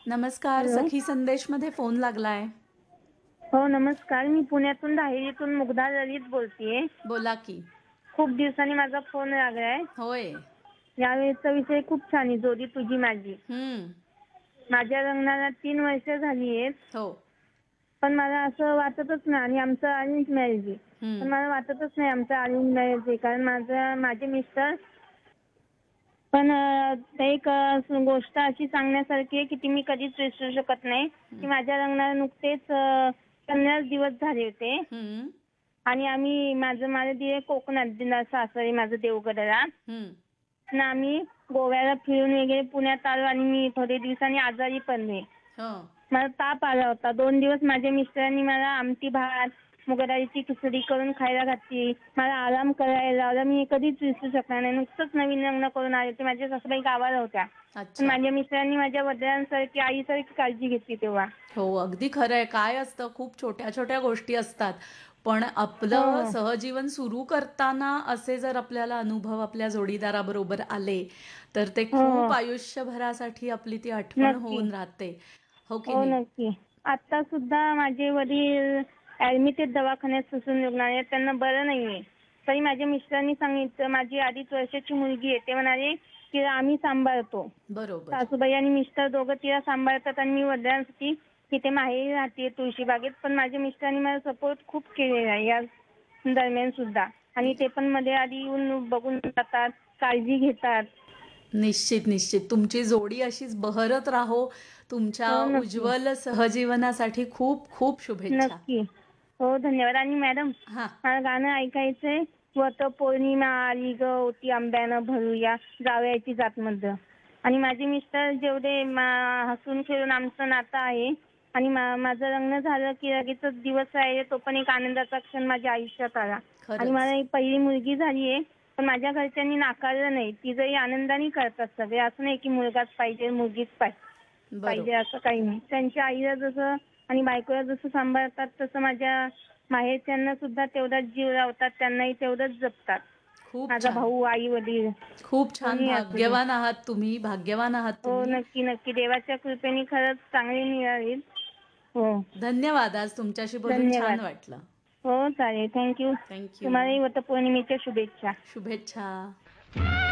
नमस्कार, हॅलो. सखी संदेशमध्ये फोन लागलाय. हो, नमस्कार. मी पुण्यातून दाहेरीतून मुग्धा ललित बोलतेय. बोला की. खूप दिवसांनी माझा फोन लागलाय. होय. यावेळेचा विषय खूप छान आहे, जोडी तुझी माझी. हं. माझ्या लग्नाला 3 वर्ष झाली आहेत. हो. पण मला असं वाटतच नाही आणि आमचं अरेंज मॅरेज आहे. पण हं. मला वाटतच नाही आमचं अरेंज मॅरेज आहे. कारण माझे मिस्टर पण ते एक गोष्ट अशी सांगण्यासारखी आहे की ती मी कधीच विसरू शकत नाही, की हं. माझ्या लग्नाला नुकतेच 15 दिवस झाले होते. हं. आणि माझं दिर कोकणात सासरी माझं देवगडला. हं. ना आम्ही गोव्याला फिरून वगैरे पुण्यात आलो आणि मी थोडे दिवसांनी आजारी पडले. हं. मला ताप आला होता. 2 दिवस माझ्या मिस्टरांनी मला आमटी भात, मुगा डाळीची खिचडी करून खायला घातली. मला आराम करायला लावला. मी हे कधीच विसरू शकणार नाही. नुकतंच नवीन लग्न करून आले होते. माझ्या सासूबाई गावाला होत्या. पण अच्छा. माझ्या मिस्टरांनी माझ्या वडिलांसारखी, आईसारखी काळजी घेतली तेव्हा. हो, अगदी खरं आहे. काय असतं, खूप छोट्या-छोट्या गोष्टी असतात. पण आपलं हो, सहजीवन सुरू करताना असे जर आपल्याला अनुभव आपल्या जोडीदाराबरोबर आले, तर ते हो, खूप हो. आयुष्यभरासाठी आपली ती आठवण नक्की. होऊन राहते. हो की हो, नाही? नक्की. आता सुद्धा माझे वडील ॲडमिट आहेत दवाखान्यात ससून रुग्णालयात. त्यांना बरं नाहीये. तरी माझ्या मिस्टरांनी सांगितलं, माझी 2.5 वर्षाची मुलगी आहे. ते म्हणाले, की आम्ही सांभाळतो. बरोबर. सासूबाई आणि मिस्टर दोघं तिला सांभाळतात आणि मी वडिलांसाठी तिथे माहेरी राहते तुळशीबागेत. पण माझ्या मिस्टरांनी मला सपोर्ट खूप केलेला आहे या दरम्यान सुद्धा. आणि ते पण मध्ये आधी येऊन बघून जातात, काळजी घेतात. निश्चित, निश्चित. तुमची जोडी अशीच बहरत राहो. तुमच्या हो, नक्की. उज्ज्वल सहजीवनासाठी खूप खूप शुभेच्छा. नक्की. हो, धन्यवाद. आणि मॅडम, हां. मला गाणं ऐकायचंय. वटपौर्णिमा आली गं, ओटी आंब्यानं भरूया, जावयाची जातमधलं. आणि माझे मिस्टर जेवढे हसून खेळून आमचं नातं आहे आणि माझं लग्न झालं की लगेचच दिवस राहिले, तो पण एक आनंदाचा क्षण माझ्या आयुष्यात आला. आणि खरंच. मला एक पहिली मुलगी झाली आहे. पण माझ्या घरच्यांनी नाकारलं नाही. ती जरी आनंदाने करतात सगळे. असं नाही की मुलगाच पाहिजे, मुलगीच पाहिजे बरोबर. असं काही नाही. त्यांच्या आईला जसं आणि बायकोला जसं सांभाळतात तसं माझ्या माहेरच्यांना सुद्धा तेवढाच जीव लावतात. त्यांनाही तेवढंच जपतात. खूप माझा छान. भाऊ, आई-वडील खूप छान. कोणी असू दे. भाग्यवान आहात तुम्ही, भाग्यवान आहात हो, तुम्ही. नक्की, नक्की. देवाच्या कृपेने खरंच चांगली मिळाली. हो, धन्यवाद. आज तुमच्याशी बोलून छान धन्यवाद. वाटलं. हो, चालेल. Thank you. Thank you. तुम्हालाही वटपौर्णिमेच्या शुभेच्छा. शुभेच्छा.